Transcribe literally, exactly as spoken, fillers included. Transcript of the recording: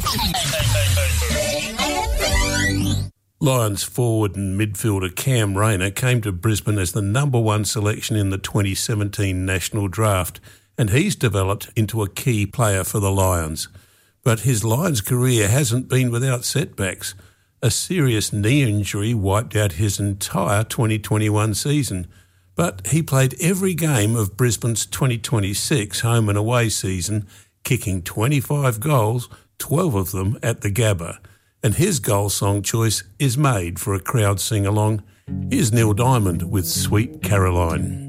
Lions forward and midfielder Cam Rayner came to Brisbane as the number one selection in the twenty seventeen National Draft, and he's developed into a key player for the Lions. But his Lions career hasn't been without setbacks. A serious knee injury wiped out his entire twenty twenty-one season, but he played every game of Brisbane's twenty twenty-six home and away season, kicking twenty-five goals, twelve of them at the Gabba. And his goal song choice is made for a crowd sing-along. Here's Neil Diamond with Sweet Caroline.